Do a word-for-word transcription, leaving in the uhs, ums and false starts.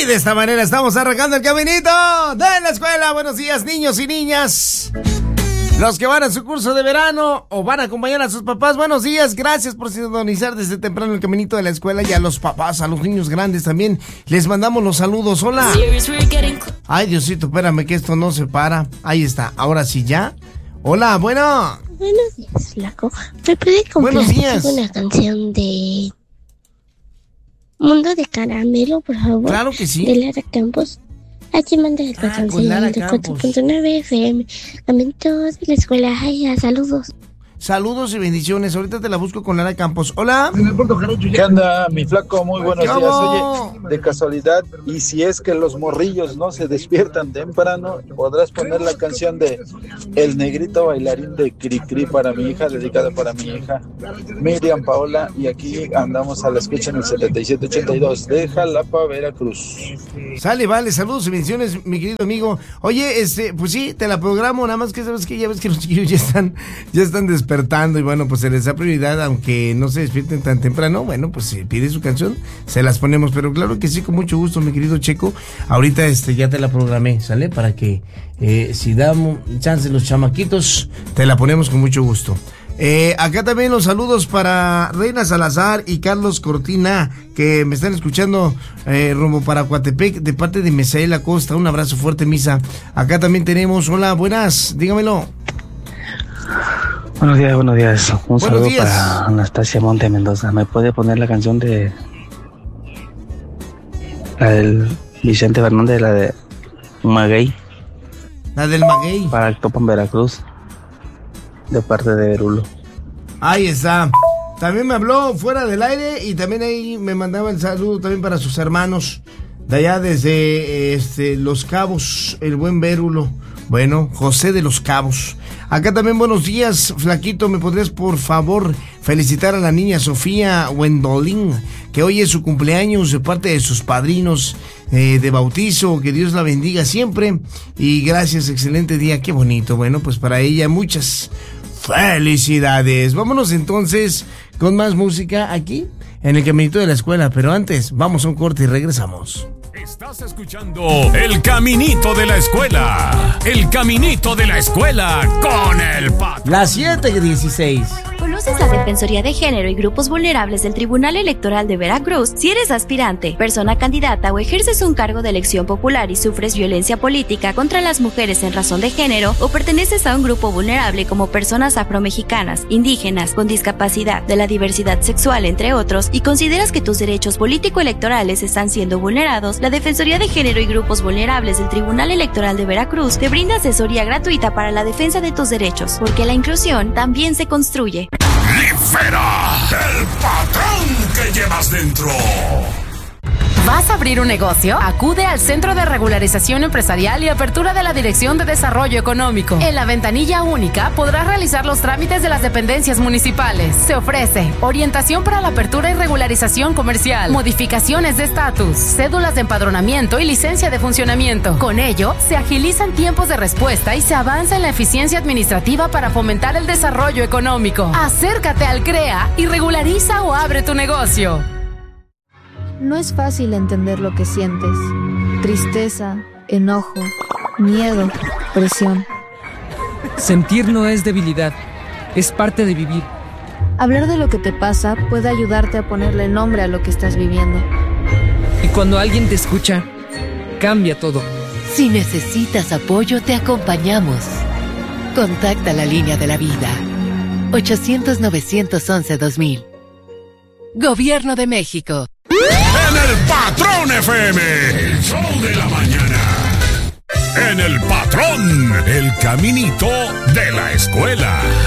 Y de esta manera estamos arrancando el caminito de la escuela. Buenos días, niños y niñas. Los que van a su curso de verano o van a acompañar a sus papás, buenos días. Gracias por sintonizar desde temprano el caminito de la escuela. Y a los papás, a los niños grandes también, les mandamos los saludos. Hola. Ay, Diosito, espérame que esto no se para. Ahí está, ahora sí ya. Hola, bueno. Buenos días, flaco. ¿Me puede complacer una canción de Mundo de Caramelo, por favor? Claro que sí. De Lara Campos. Aquí manda el ah, con Lara Campos. cuatro punto nueve F M. Caminito de la escuela. Ay, saludos. Saludos y bendiciones. Ahorita te la busco con Lara Campos. Hola. ¿Qué onda, mi flaco? Muy buenos días. Oye, de casualidad, y si es que los morrillos no se despiertan temprano, podrás poner la canción de El Negrito Bailarín de Cricri para mi hija, dedicada para mi hija Miriam Paola, y aquí andamos a la escucha en el setenta y siete ochenta y dos de Jalapa, Veracruz. Sale, vale, saludos y bendiciones, mi querido amigo. Oye, este, pues sí, te la programo, nada más que sabes que ya ves que los chiquillos ya están, ya están despertando. Y bueno, pues se les da prioridad, aunque no se despierten tan temprano. Bueno, pues si pide su canción, se las ponemos, pero claro que sí, con mucho gusto, mi querido Checo. Ahorita este ya te la programé, ¿sale? Para que eh, si damos chance los chamaquitos, te la ponemos con mucho gusto. Eh, acá también los saludos para Reina Salazar y Carlos Cortina, que me están escuchando eh, rumbo para Coatepec, de parte de Misael Acosta. Un abrazo fuerte, Misa. Acá también tenemos, hola, buenas, dígamelo. Buenos días, buenos días. Un buenos saludo días. para Anastasia Monte Mendoza. ¿Me puede poner la canción de la del Vicente Fernández, la de Maguey? La del Maguey. Para Actopan, Veracruz, de parte de Verulo. Ahí está. También me habló fuera del aire y también ahí me mandaba el saludo también para sus hermanos de allá desde este, Los Cabos, el buen Vérulo. Bueno, José de Los Cabos. Acá también buenos días, flaquito, ¿me podrías por favor felicitar a la niña Sofía Wendolin, que hoy es su cumpleaños de parte de sus padrinos eh, de bautizo? Que Dios la bendiga siempre y gracias, excelente día, qué bonito. Bueno, pues para ella muchas felicidades. Vámonos entonces con más música aquí en el caminito de la escuela, pero antes vamos a un corte y regresamos. Estás escuchando El Caminito de la Escuela. El Caminito de la Escuela con el Patrón. Las siete dieciséis. ¿Conoces la Defensoría de Género y Grupos Vulnerables del Tribunal Electoral de Veracruz? Si eres aspirante, persona candidata o ejerces un cargo de elección popular y sufres violencia política contra las mujeres en razón de género o perteneces a un grupo vulnerable como personas afromexicanas, indígenas, con discapacidad, de la diversidad sexual, entre otros, y consideras que tus derechos político-electorales están siendo vulnerados, la Defensoría de Género y Grupos Vulnerables del Tribunal Electoral de Veracruz te brinda asesoría gratuita para la defensa de tus derechos, porque la inclusión también se construye. ¡Libera el patrón que llevas dentro! ¿Vas a abrir un negocio? Acude al Centro de Regularización Empresarial y Apertura de la Dirección de Desarrollo Económico. En la ventanilla única podrás realizar los trámites de las dependencias municipales. Se ofrece orientación para la apertura y regularización comercial, modificaciones de estatus, cédulas de empadronamiento y licencia de funcionamiento. Con ello, se agilizan tiempos de respuesta y se avanza en la eficiencia administrativa para fomentar el desarrollo económico. Acércate al CREA y regulariza o abre tu negocio. No es fácil entender lo que sientes. Tristeza, enojo, miedo, presión. Sentir no es debilidad, es parte de vivir. Hablar de lo que te pasa puede ayudarte a ponerle nombre a lo que estás viviendo. Y cuando alguien te escucha, cambia todo. Si necesitas apoyo, te acompañamos. Contacta la línea de la vida. ochocientos, novecientos once, dos mil. Gobierno de México. En el Patrón F M, el show de la mañana. En el Patrón, el caminito de la escuela.